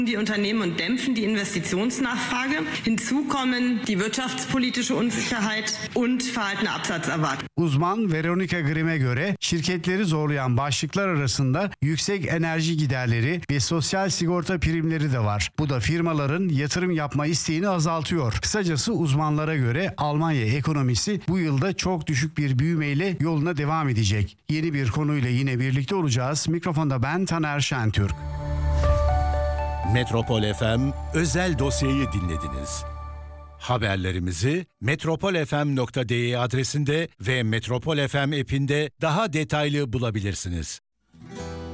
die Unternehmen und dämpfen die Investitionsnachfrage. Hinzu kommen die wirtschaftspolitische Unsicherheit und verhaltene Absatzerwartungen. Uzman Veronica Grimm'e göre şirketleri zorlayan başlıklar arasında yüksek enerji giderleri ve sosyal sigorta primleri de var. Bu da firmaların yatırım yapma isteğini azaltıyor. Kısacası uzmanlara göre Almanya ekonomisi bu yılda çok düşük bir büyümeyle yoluna devam edecek. Yeni bir konuyla yine birlikte olacağız. Mikrofonda ben Taner Şentürk. Metropol FM özel dosyayı dinlediniz. Haberlerimizi metropolfm.de adresinde ve Metropol FM app'inde daha detaylı bulabilirsiniz.